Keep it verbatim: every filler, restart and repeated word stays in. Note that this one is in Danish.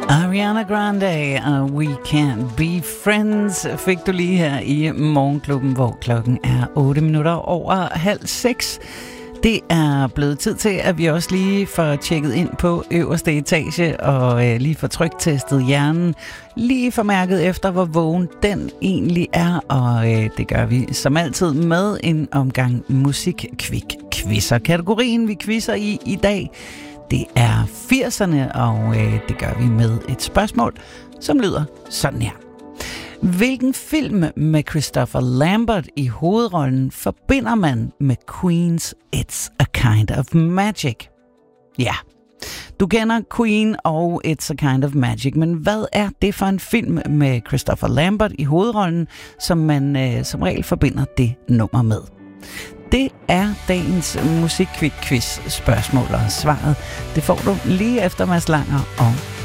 Ariana Grande og We Can't Be Friends fik du lige her i Morgenklubben, hvor klokken er otte minutter over halv seks. Det er blevet tid til, at vi også lige får tjekket ind på øverste etage og øh, lige får tryktestet hjernen. Lige får mærket efter, hvor vågen den egentlig er, og øh, det gør vi som altid med en omgang musik-kvik-quizzer. Kategorien, vi quizzer i i dag, det er firserne, og øh, det gør vi med et spørgsmål, som lyder sådan her. Hvilken film med Christopher Lambert i hovedrollen forbinder man med Queen's It's a Kind of Magic? Ja, du kender Queen og It's a Kind of Magic, men hvad er det for en film med Christopher Lambert i hovedrollen, som man øh, som regel forbinder det nummer med? Det er dagens musikquiz-quiz spørgsmål, og svaret det får du lige efter Mads Langer og